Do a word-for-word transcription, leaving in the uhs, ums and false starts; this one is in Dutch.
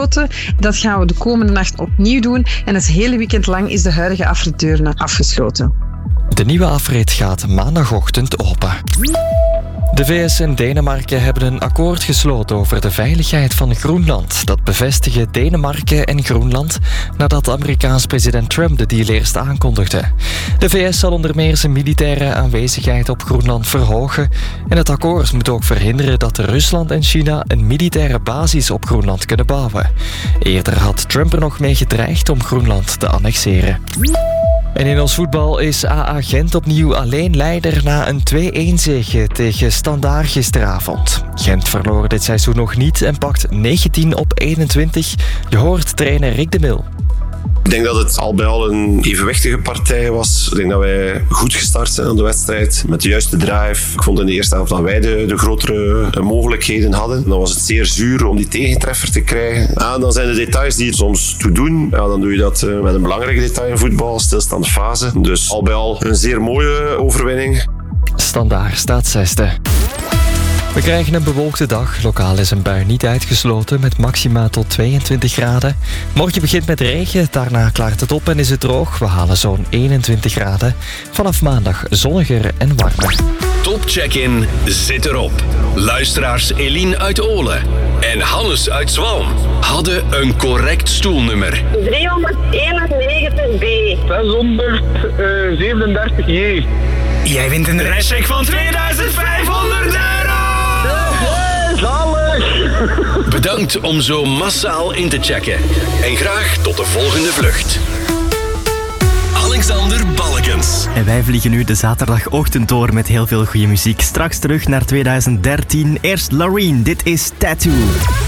afgesloten. Dat gaan we de komende nacht opnieuw doen. En het hele weekend lang is de huidige afritdeur afgesloten. De nieuwe afrit gaat maandagochtend open. De V S en Denemarken hebben een akkoord gesloten over de veiligheid van Groenland. Dat bevestigen Denemarken en Groenland nadat Amerikaans president Trump de deal eerst aankondigde. De V S zal onder meer zijn militaire aanwezigheid op Groenland verhogen. En het akkoord moet ook verhinderen dat Rusland en China een militaire basis op Groenland kunnen bouwen. Eerder had Trump er nog mee gedreigd om Groenland te annexeren. En in ons voetbal is A A Gent opnieuw alleen leider na een twee-een zege tegen Standaard gisteravond. Gent verloor dit seizoen nog niet en pakt negentien op eenentwintig. Je hoort trainer Rick de Mil. Ik denk dat het al bij al een evenwichtige partij was. Ik denk dat wij goed gestart zijn aan de wedstrijd, met de juiste drive. Ik vond in de eerste helft dat wij de, de grotere mogelijkheden hadden. Dan was het zeer zuur om die tegentreffer te krijgen. Ja, dan zijn de details die er soms toe doen. Ja, dan doe je dat met een belangrijk detail in voetbal, stilstaande fase. Dus al bij al een zeer mooie overwinning. Standaard staat zesde. We krijgen een bewolkte dag. Lokaal is een bui niet uitgesloten met maxima tot tweeëntwintig graden. Morgen begint met regen, daarna klaart het op en is het droog. We halen zo'n eenentwintig graden. Vanaf maandag zonniger en warmer. Top Check-in zit erop. Luisteraars Eline uit Olen en Hannes uit Zwalm hadden een correct stoelnummer. driehonderdeenennegentig B. zeshonderdzevenendertig J. Jij wint een reischeck van tweeduizend vijfhonderd euro! Zalig! Bedankt om zo massaal in te checken. En graag tot de volgende vlucht. Alexander Balkens. En wij vliegen nu de zaterdagochtend door met heel veel goede muziek. Straks terug naar tweeduizend dertien. Eerst Loreen, dit is Tattoo.